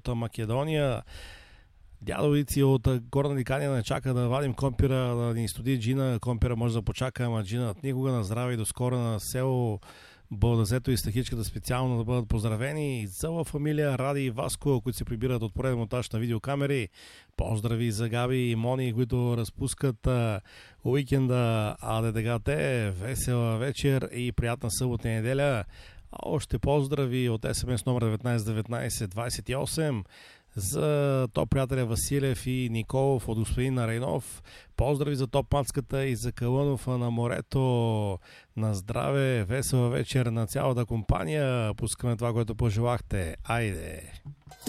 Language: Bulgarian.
от Македония. Дядо Ици от Горна Дикания не чака да вадим компира, да ни студи джина. Компира може да почака, ама джинът никога. На здраве и до скоро на село Балдазето и Стахичката специално да бъдат поздравени. Цяла фамилия Ради и Васко, които се прибират от пореден монтаж на видеокамери. Поздрави за Габи и Мони, които разпускат уикенда. АДДГТ, весела вечер и приятна събота и неделя. Още поздрави от СМС номер 191928 за топ приятеля Василев и Николов от господин Райнов. Поздрави за топ мацката и за Калънов на морето. На здраве, весела вечер на цялата компания. Пускаме това, което пожелахте. Айде!